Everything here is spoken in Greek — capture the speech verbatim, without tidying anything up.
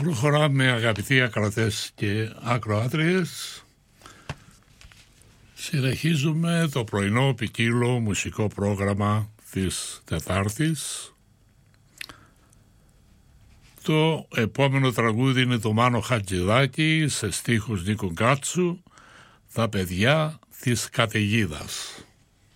Προχωράμε, αγαπητοί ακροατές και ακροάτριες. Συνεχίζουμε το πρωινό ποικίλο μουσικό πρόγραμμα της Τετάρτης. Το επόμενο τραγούδι είναι το Μάνο Χατζηδάκη σε στίχους Νίκου Γκάτσου, «Τα παιδιά της καταιγίδας».